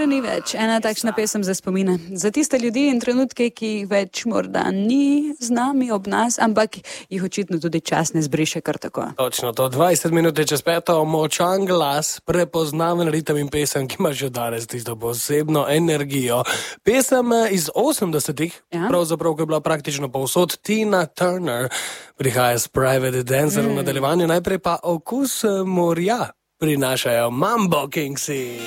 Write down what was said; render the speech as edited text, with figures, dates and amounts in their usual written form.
ni več. Ena takšna pesem za spomine. Za tiste ljudi in trenutke, ki jih več morda ni z nami ob nas, ampak jih očitno tudi čas ne zbriše kar tako. Točno to, 20 minut čez 5, močan glas, prepoznaven ritem in pesem, ki ima že danes tisto posebno energijo. Pesem iz 80-ih, pravzaprav, ko je bila praktično povsod, Tina Turner prihaja s Private Dancer v nadaljevanju, najprej pa okus morja prinašajo Mambo Kingsi.